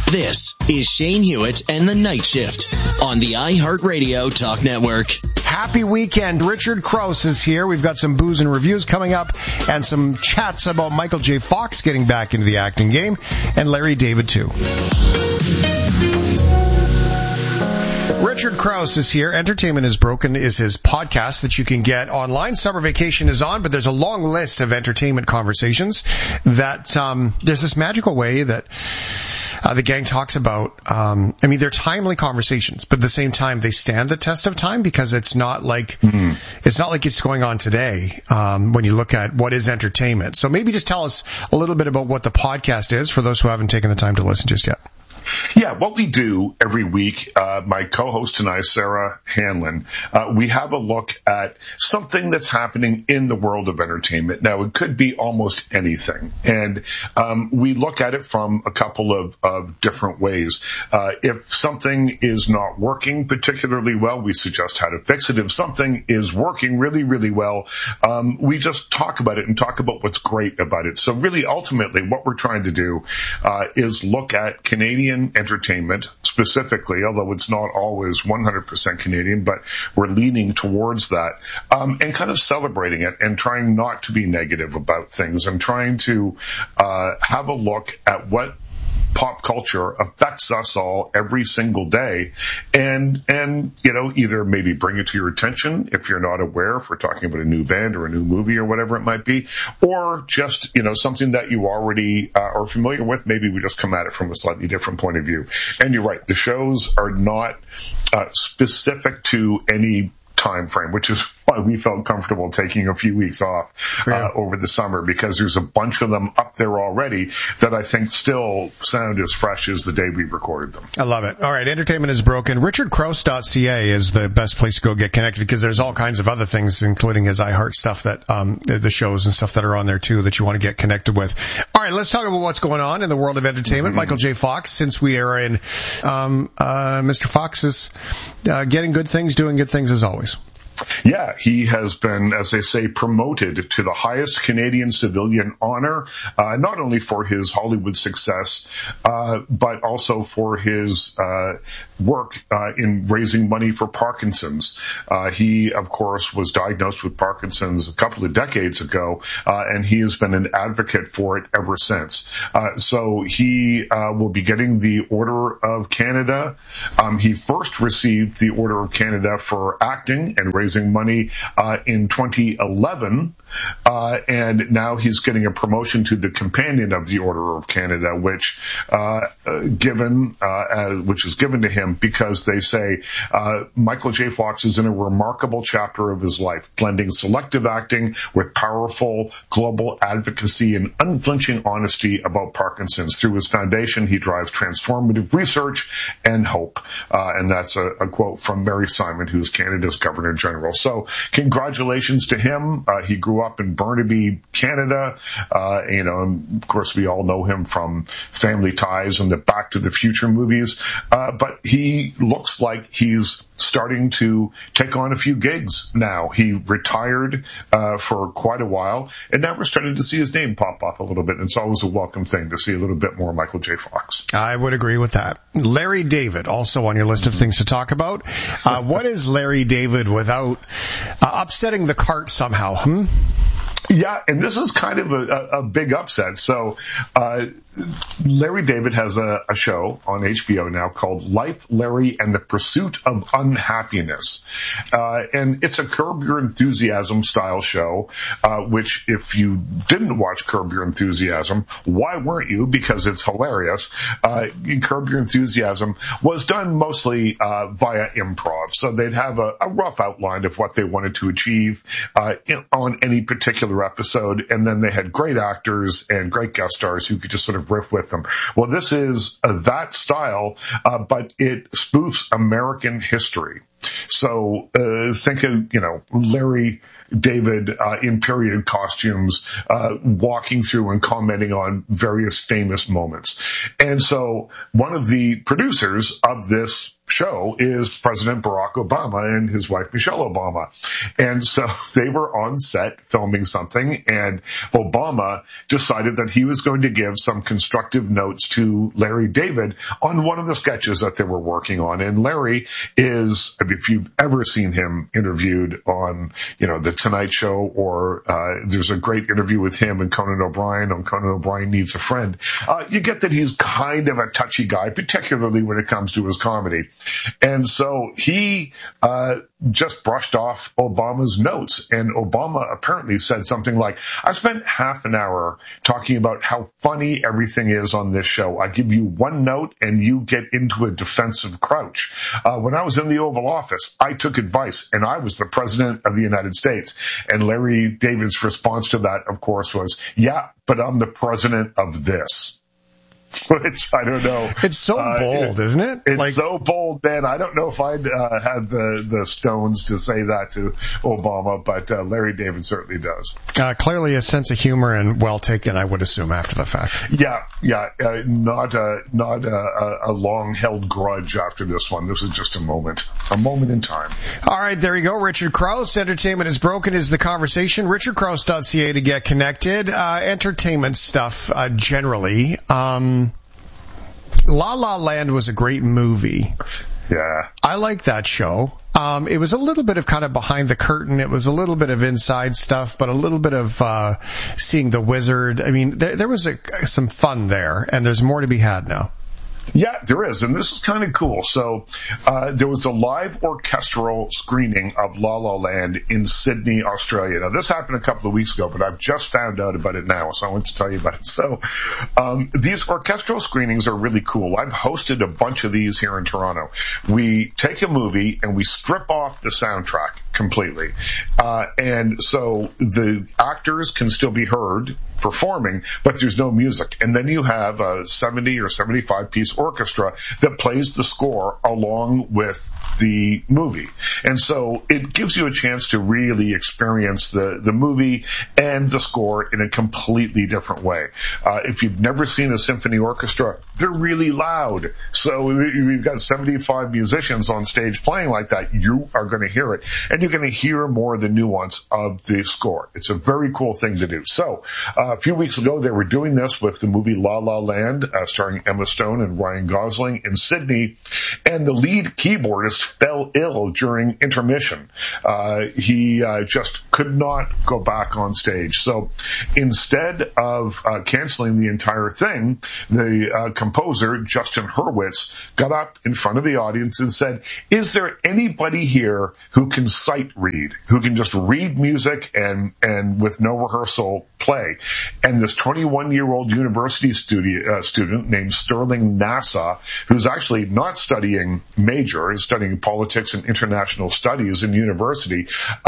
This is Shane Hewitt and the Night Shift on the iHeartRadio Talk Network. Happy weekend. Richard Crouse is here. We've got some booze and reviews coming up and some chats about Michael J. Fox getting back into the acting game, and Larry David too. Richard Crouse is here. Entertainment is Broken is his podcast that you can get online. Summer vacation is on, but there's a long list of entertainment conversations that there's this magical way that the gang talks about. They're timely conversations, but at the same time, they stand the test of time because it's not like it's going on today. When you look at what is entertainment, so maybe just tell us a little bit about what the podcast is for those who haven't taken the time to listen just yet. Yeah, what we do every week, my co-host and I, Sarah Hanlon, we have a look at something that's happening in the world of entertainment. Now, it could be almost anything, and we look at it from a couple of different ways. If something is not working particularly well, we suggest how to fix it. If something is working really, really well, we just talk about it and talk about what's great about it. So really, ultimately, what we're trying to do is look at Canadian entertainment specifically, although it's not always 100% Canadian, but we're leaning towards that, and kind of celebrating it and trying not to be negative about things and trying to have a look at what pop culture affects us all every single day, and either maybe bring it to your attention if you're not aware, if we're talking about a new band or a new movie or whatever it might be, or just something that you already are familiar with. Maybe we just come at it from a slightly different point of view. And you're right, the shows are not specific to any time frame, which is why we felt comfortable taking a few weeks off over the summer, because there's a bunch of them up there already that I think still sound as fresh as the day we recorded them. I love it. All right, Entertainment is Broken. RichardCrouse.ca is the best place to go get connected, because there's all kinds of other things, including his iHeart stuff, that the shows and stuff that are on there too that you want to get connected with. All right, let's talk about what's going on in the world of entertainment. Michael J. Fox, since we are in, Mr. Fox is getting good things, doing good things as always. Yeah, he has been, as they say, promoted to the highest Canadian civilian honor, not only for his Hollywood success, but also for his work in raising money for Parkinson's. He, of course, was diagnosed with Parkinson's a couple of decades ago, and he has been an advocate for it ever since. So he will be getting the Order of Canada. He first received the Order of Canada for acting and raising money in 2011, and now he's getting a promotion to the Companion of the Order of Canada, which is given to him because they say Michael J. Fox is in a remarkable chapter of his life, blending selective acting with powerful global advocacy and unflinching honesty about Parkinson's. Through his foundation, he drives transformative research and hope. And that's a quote from Mary Simon, who's Canada's Governor General. So congratulations to him. He grew up in Burnaby, Canada. And of course, we all know him from Family Ties and the Back to the Future movies. But he looks like he's starting to take on a few gigs now. He retired for quite a while, and now we're starting to see his name pop up a little bit. And it's always a welcome thing to see a little bit more Michael J. Fox. I would agree with that. Larry David, also on your list of things to talk about. What is Larry David without upsetting the cart somehow? Yeah, and this is kind of a big upset. So Larry David has a show on HBO now called Life, Larry, and the Pursuit of Unhappiness. And it's a Curb Your Enthusiasm style show, which if you didn't watch Curb Your Enthusiasm, why weren't you? Because it's hilarious. Curb Your Enthusiasm was done mostly via improv. So they'd have a rough outline of what they wanted to achieve on any particular episode, and then they had great actors and great guest stars who could just sort of riff with them. Well, this is that style, but it spoofs American history. So think of, Larry David in period costumes walking through and commenting on various famous moments. And so one of the producers of this show is President Barack Obama and his wife Michelle Obama. And so they were on set filming something, and Obama decided that he was going to give some constructive notes to Larry David on one of the sketches that they were working on. And Larry is, if you've ever seen him interviewed on, The Tonight Show, or there's a great interview with him and Conan O'Brien on Conan O'Brien Needs a Friend, you get that he's kind of a touchy guy, particularly when it comes to his comedy. And so he just brushed off Obama's notes, and Obama apparently said something like, I spent half an hour talking about how funny everything is on this show. I give you one note and you get into a defensive crouch. When I was in the Oval Office, I took advice and I was the president of the United States. And Larry David's response to that, of course, was, yeah, but I'm the president of this. Which I don't know. It's so bold, isn't it? It's so bold, man. I don't know if I'd have the stones to say that to Obama, but Larry David certainly does. Clearly a sense of humor and well taken, I would assume, after the fact. Yeah. Not a long-held grudge after this one. This is just a moment in time. All right, there you go. Richard Crouse, Entertainment is Broken is the conversation. RichardCrouse.ca to get connected. Entertainment stuff, generally. La La Land was a great movie. Yeah. I like that show. It was a little bit of kind of behind the curtain. It was a little bit of inside stuff, but a little bit of seeing the wizard. I mean, there was some fun there, and there's more to be had now. Yeah, there is, and this is kind of cool. So there was a live orchestral screening of La La Land in Sydney, Australia. Now, this happened a couple of weeks ago, but I've just found out about it now, so I want to tell you about it. So these orchestral screenings are really cool. I've hosted a bunch of these here in Toronto. We take a movie and we strip off the soundtrack completely. And so the actors can still be heard performing, but there's no music. And then you have a 70 or 75 piece orchestra that plays the score along with the movie. And so it gives you a chance to really experience the movie and the score in a completely different way. If you've never seen a symphony orchestra, they're really loud. So we've got 75 musicians on stage playing like that. You are going to hear it, and you're going to hear more of the nuance of the score. It's a very cool thing to do. So a few weeks ago, they were doing this with the movie La La Land, starring Emma Stone and Ryan Gosling in Sydney, and the lead keyboardist fell ill during intermission. He just could not go back on stage. So instead of canceling the entire thing, the composer, Justin Hurwitz, got up in front of the audience and said, is there anybody here who can sight read, who can just read music and with no rehearsal play? And this 21-year-old university student named Sterling Nassau, who's actually not studying major, is studying politics and international studies in university,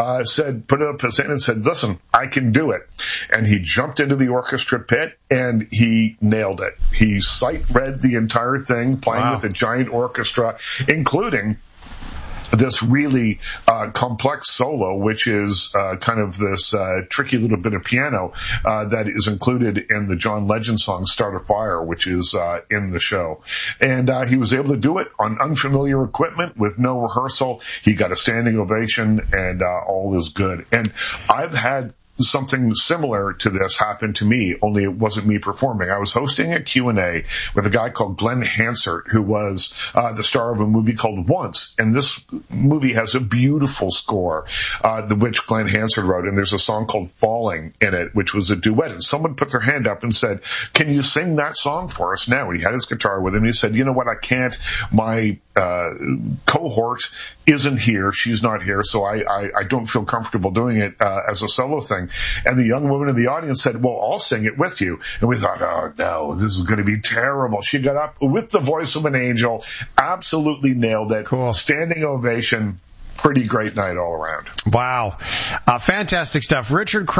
put up his hand and said, listen, I can do it. And he jumped into the orchestra pit and he nailed it. He sight read the entire thing, playing with a giant orchestra, including this really complex solo, which is kind of this tricky little bit of piano that is included in the John Legend song Start a Fire, which is in the show. And he was able to do it on unfamiliar equipment with no rehearsal. He got a standing ovation, and all is good. And I've had something similar to this happened to me, only it wasn't me performing. I was hosting a Q&A with a guy called Glenn Hansard, who was the star of a movie called Once. And this movie has a beautiful score, which Glenn Hansard wrote. And there's a song called Falling in it, which was a duet. And someone put their hand up and said, can you sing that song for us now? And he had his guitar with him. He said, you know what? I can't. My cohort isn't here. She's not here. So I don't feel comfortable doing it as a solo thing. And the young woman in the audience said, well, I'll sing it with you. And we thought, oh, no, this is going to be terrible. She got up with the voice of an angel, absolutely nailed it. Cool. Standing ovation. Pretty great night all around. Wow. Fantastic stuff.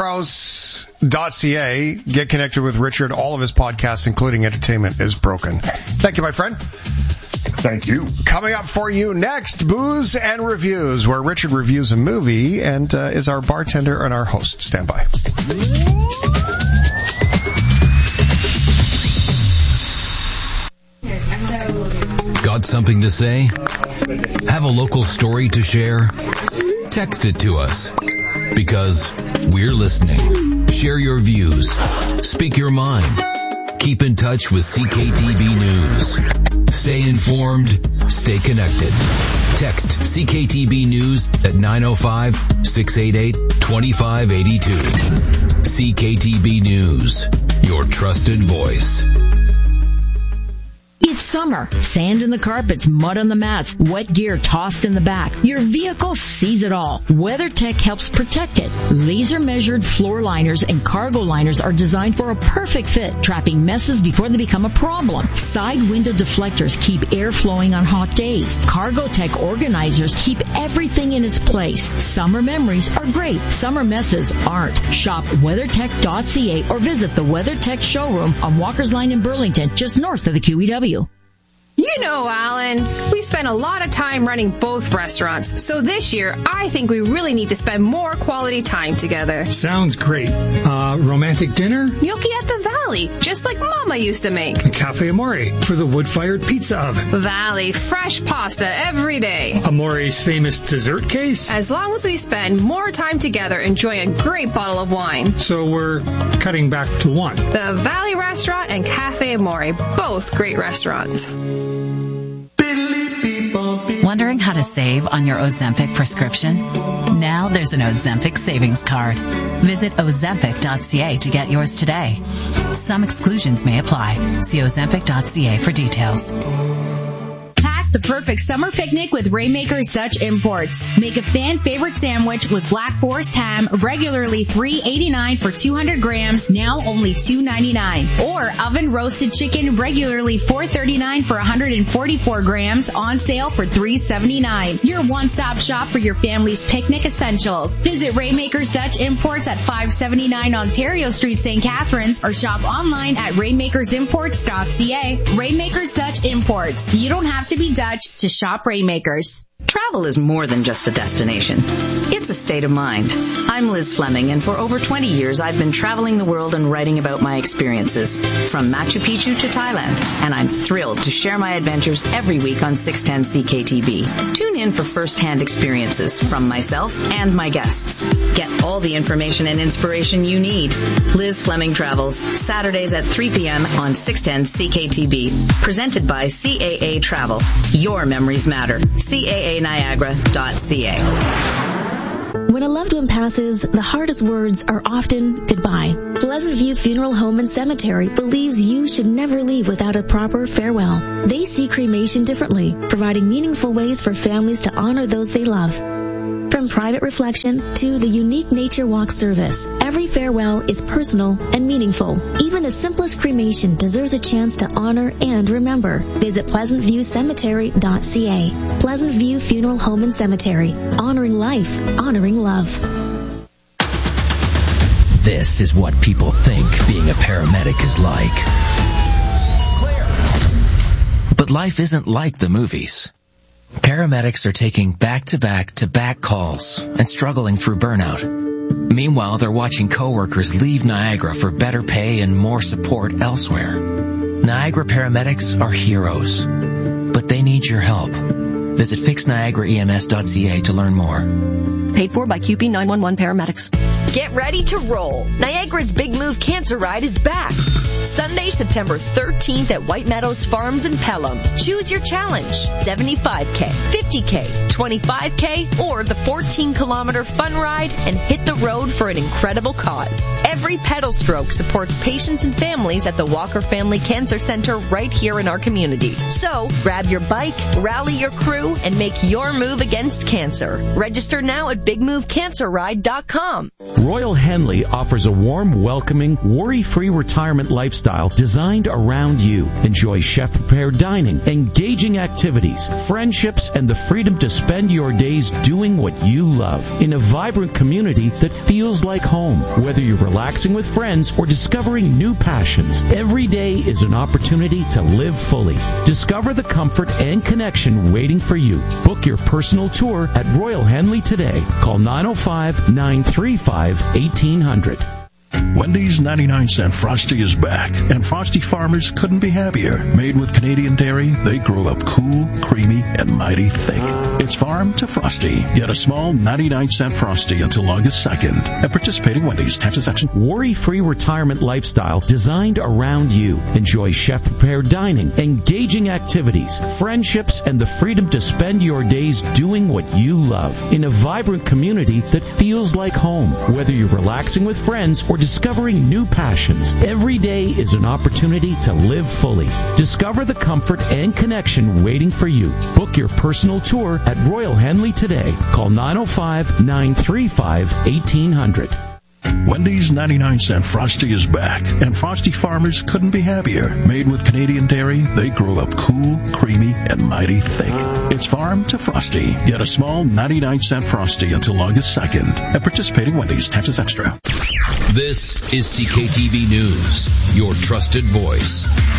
RichardCrouse.ca. Get connected with Richard. All of his podcasts, including Entertainment is Broken. Thank you, my friend. Thank you. Coming up for you next, Booze and Reviews, where Richard reviews a movie and is our bartender and our host. Stand by. Got something to say? Have a local story to share? Text it to us, because we're listening. Share your views. Speak your mind. Keep in touch with CKTB News. Stay informed. Stay connected. Text CKTB News at 905-688-2582. CKTB News, your trusted voice. It's summer. Sand in the carpets, mud on the mats, wet gear tossed in the back. Your vehicle sees it all. WeatherTech helps protect it. Laser-measured floor liners and cargo liners are designed for a perfect fit, trapping messes before they become a problem. Side window deflectors keep air flowing on hot days. Cargotech organizers keep everything in its place. Summer memories are great. Summer messes aren't. Shop WeatherTech.ca or visit the WeatherTech showroom on Walker's Line in Burlington, just north of the QEW. You know, Alan, we spend a lot of time running both restaurants, so this year I think we really need to spend more quality time together. Sounds great. Romantic dinner? Gnocchi at the Valley, just like Mama used to make. Cafe Amore for the wood-fired pizza oven. Valley, fresh pasta every day. Amore's famous dessert case? As long as we spend more time together enjoying a great bottle of wine. So we're cutting back to one. The Valley Restaurant and Cafe Amore, both great restaurants. Wondering how to save on your Ozempic prescription? Now there's an Ozempic savings card. Visit Ozempic.ca to get yours today. Some exclusions may apply. See Ozempic.ca for details. The perfect summer picnic with Raymaker's Dutch Imports. Make a fan favorite sandwich with Black Forest ham, regularly $3.89 for 200 grams, now only $2.99. Or oven roasted chicken, regularly $4.39 for 144 grams, on sale for $3.79. Your one-stop shop for your family's picnic essentials. Visit Raymaker's Dutch Imports at 579 Ontario Street, St. Catharines, or shop online at raymakersimports.ca. Raymaker's Dutch Imports. You don't have to be Dutch to shop Raymakers. Travel is more than just a destination. It's a state of mind. I'm Liz Fleming, and for over 20 years I've been traveling the world and writing about my experiences, from Machu Picchu to Thailand, and I'm thrilled to share my adventures every week on 610 CKTB. Tune in for first-hand experiences from myself and my guests. Get all the information and inspiration you need. Liz Fleming Travels, Saturdays at 3 p.m. on 610 CKTB. Presented by CAA Travel. Your memories matter. CAANiagara.ca. When a loved one passes, the hardest words are often goodbye. Pleasant View Funeral Home and Cemetery believes you should never leave without a proper farewell. They see cremation differently, providing meaningful ways for families to honor those they love. From private reflection to the unique nature walk service, every farewell is personal and meaningful. Even the simplest cremation deserves a chance to honor and remember. Visit PleasantViewCemetery.ca. Pleasant View Funeral Home and Cemetery. Honoring life, honoring love. This is what people think being a paramedic is like. But life isn't like the movies. Paramedics are taking back-to-back-to-back calls and struggling through burnout. Meanwhile, they're watching coworkers leave Niagara for better pay and more support elsewhere. Niagara paramedics are heroes, but they need your help. Visit fixniagaraems.ca to learn more. Paid for by QP 911 paramedics. Get ready to roll. Niagara's Big Move Cancer Ride is back. Sunday, September 13th at White Meadows Farms in Pelham. Choose your challenge. 75K, 50K, 25K, or the 14-kilometer fun ride and hit the road for an incredible cause. Every pedal stroke supports patients and families at the Walker Family Cancer Center right here in our community. So, grab your bike, rally your crew, and make your move against cancer. Register now at BigMoveCancerRide.com. Royal Henley offers a warm, welcoming, worry-free retirement lifestyle designed around you. Enjoy chef-prepared dining, engaging activities, friendships, and the freedom to spend your days doing what you love in a vibrant community that feels like home. Whether you're relaxing with friends or discovering new passions, every day is an opportunity to live fully. Discover the comfort and connection waiting for you. Book your personal tour at Royal Henley today. Call 905-935-1800. Wendy's 99-cent Frosty is back, and Frosty farmers couldn't be happier. Made with Canadian dairy, they grow up cool, creamy, and mighty thick. It's farm to Frosty. Get a small 99-cent Frosty until August 2nd at participating Wendy's. Taxes section. Worry-free retirement lifestyle designed around you. Enjoy chef-prepared dining, engaging activities, friendships, and the freedom to spend your days doing what you love in a vibrant community that feels like home. Whether you're relaxing with friends or discovering new passions, every day is an opportunity to live fully. Discover the comfort and connection waiting for you. Book your personal tour at Royal Henley today. Call 905-935-1800. Wendy's 99-cent Frosty is back, and Frosty farmers couldn't be happier. Made with Canadian dairy, they grow up cool, creamy, and mighty thick. It's farm to Frosty. Get a small 99-cent Frosty until August 2nd at participating Wendy's. Taxes extra. This is CKTV News, your trusted voice.